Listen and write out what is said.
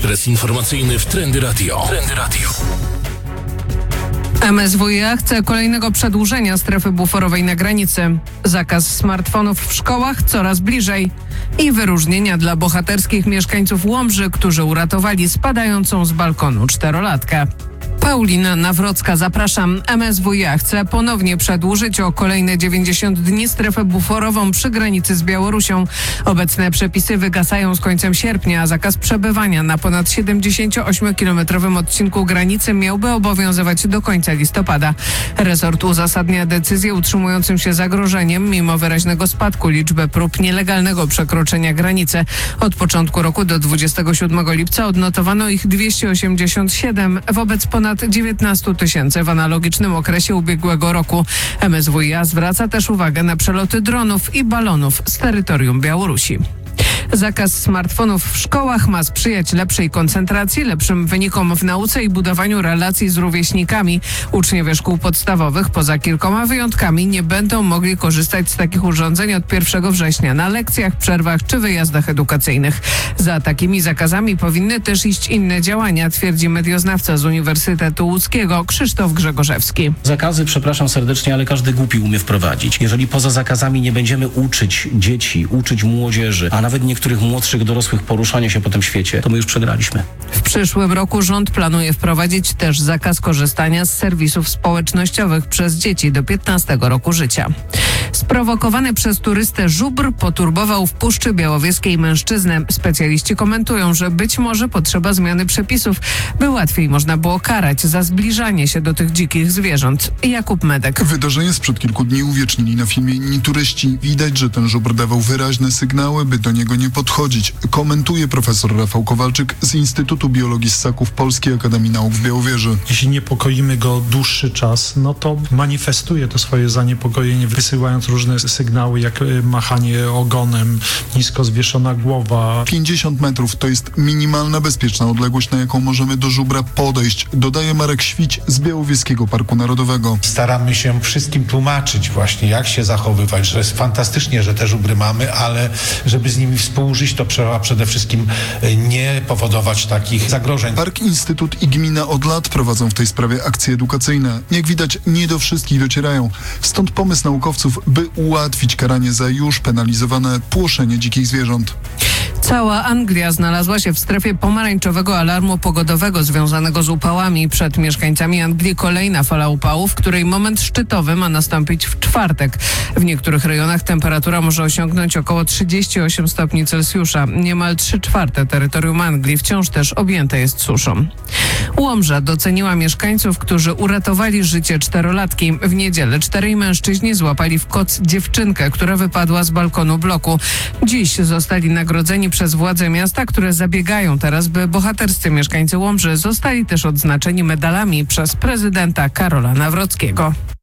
Ekspres informacyjny w Trendy Radio. MSWiA chce kolejnego przedłużenia strefy buforowej na granicy. Zakaz smartfonów w szkołach coraz bliżej. I wyróżnienia dla bohaterskich mieszkańców Łomży, którzy uratowali spadającą z balkonu czterolatkę. Paulina Nawrocka, zapraszam. MSWiA chce ponownie przedłużyć o kolejne 90 dni strefę buforową przy granicy z Białorusią. Obecne przepisy wygasają z końcem sierpnia, a zakaz przebywania na ponad 78-kilometrowym odcinku granicy miałby obowiązywać do końca listopada. Resort uzasadnia decyzję utrzymującym się zagrożeniem mimo wyraźnego spadku liczby prób nielegalnego przekroczenia granicy. Od początku roku do 27 lipca odnotowano ich 287 wobec ponad 19 tysięcy w analogicznym okresie ubiegłego roku. MSWiA zwraca też uwagę na przeloty dronów i balonów z terytorium Białorusi. Zakaz smartfonów w szkołach ma sprzyjać lepszej koncentracji, lepszym wynikom w nauce i budowaniu relacji z rówieśnikami. Uczniowie szkół podstawowych, poza kilkoma wyjątkami, nie będą mogli korzystać z takich urządzeń od 1 września na lekcjach, przerwach czy wyjazdach edukacyjnych. Za takimi zakazami powinny też iść inne działania, twierdzi medioznawca z Uniwersytetu Łódzkiego Krzysztof Grzegorzewski. Zakazy, przepraszam serdecznie, ale każdy głupi umie wprowadzić. Jeżeli poza zakazami nie będziemy uczyć dzieci, uczyć młodzieży, a nawet niektórych młodszych dorosłych poruszania się po tym świecie, to my już przegraliśmy. W przyszłym roku rząd planuje wprowadzić też zakaz korzystania z serwisów społecznościowych przez dzieci do 15 roku życia. Sprowokowany przez turystę żubr poturbował w Puszczy Białowieskiej mężczyznę. Specjaliści komentują, że być może potrzeba zmiany przepisów, by łatwiej można było karać za zbliżanie się do tych dzikich zwierząt. Jakub Medek. Wydarzenie sprzed kilku dni uwiecznili na filmie inni turyści. Widać, że ten żubr dawał wyraźne sygnały, by do niego nie podchodzić. Komentuje profesor Rafał Kowalczyk z Instytutu Biologii Ssaków Polskiej Akademii Nauk w Białowieży. Jeśli niepokoimy go dłuższy czas, no to manifestuje to swoje zaniepokojenie, wysyłając różne sygnały, jak machanie ogonem, nisko zwieszona głowa. 50 metrów to jest minimalna bezpieczna odległość, na jaką możemy do żubra podejść, dodaje Marek Świć z Białowieskiego Parku Narodowego. Staramy się wszystkim tłumaczyć właśnie, jak się zachowywać, że jest fantastycznie, że te żubry mamy, ale żeby z nimi współżyć, to trzeba przede wszystkim nie powodować takich zagrożeń. Park, Instytut i Gmina od lat prowadzą w tej sprawie akcje edukacyjne. Jak widać, nie do wszystkich docierają. Stąd pomysł naukowców, by ułatwić karanie za już penalizowane płoszenie dzikich zwierząt. Cała Anglia znalazła się w strefie pomarańczowego alarmu pogodowego związanego z upałami. Przed mieszkańcami Anglii kolejna fala upałów, której moment szczytowy ma nastąpić w czwartek. W niektórych rejonach temperatura może osiągnąć około 38 stopni Celsjusza. Niemal 3/4 terytorium Anglii wciąż też objęte jest suszą. Łomża doceniła mieszkańców, którzy uratowali życie czterolatki. W niedzielę 4 mężczyźni złapali w koc dziewczynkę, która wypadła z balkonu bloku. Dziś zostali nagrodzeni przez władze miasta, które zabiegają teraz, by bohaterscy mieszkańcy Łomży zostali też odznaczeni medalami przez prezydenta Karola Nawrockiego.